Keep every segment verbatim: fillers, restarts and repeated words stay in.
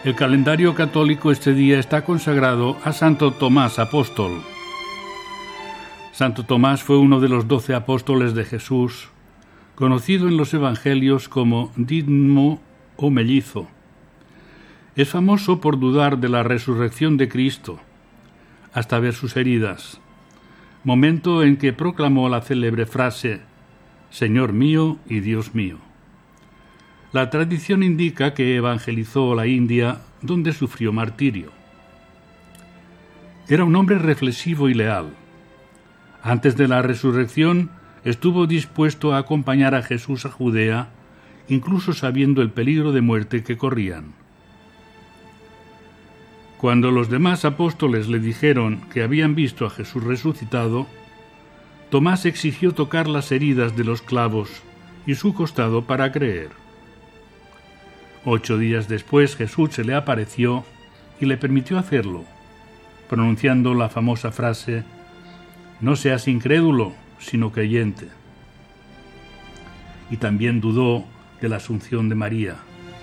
El calendario católico este día está consagrado a Santo Tomás Apóstol. Santo Tomás fue uno de los doce apóstoles de Jesús, conocido en los evangelios como Didimo o mellizo. Es famoso por dudar de la resurrección de Cristo, hasta ver sus heridas, momento en que proclamó la célebre frase «Señor mío y Dios mío». La tradición indica que evangelizó la India, donde sufrió martirio. Era un hombre reflexivo y leal. Antes de la resurrección, estuvo dispuesto a acompañar a Jesús a Judea, incluso sabiendo el peligro de muerte que corrían. Cuando los demás apóstoles le dijeron que habían visto a Jesús resucitado, Tomás exigió tocar las heridas de los clavos y su costado para creer. Ocho días después Jesús se le apareció y le permitió hacerlo, pronunciando la famosa frase «No seas incrédulo, sino creyente». Y también dudó de la asunción de María.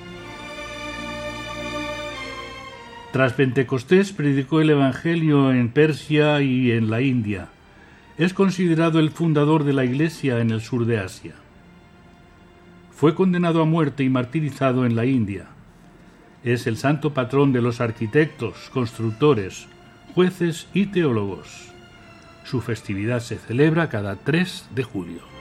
Tras Pentecostés predicó el Evangelio en Persia y en la India. Es considerado el fundador de la Iglesia en el sur de Asia. Fue condenado a muerte y martirizado en la India. Es el santo patrón de los arquitectos, constructores, jueces y teólogos. Su festividad se celebra cada tres de julio.